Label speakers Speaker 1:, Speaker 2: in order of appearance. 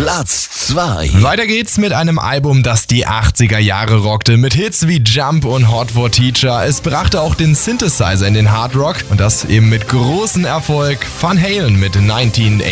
Speaker 1: Platz 2.
Speaker 2: Weiter geht's mit einem Album, das die 80er Jahre rockte, mit Hits wie Jump und Hot for Teacher. Es brachte auch den Synthesizer in den Hard Rock und das eben mit großem Erfolg. Van Halen mit 1980.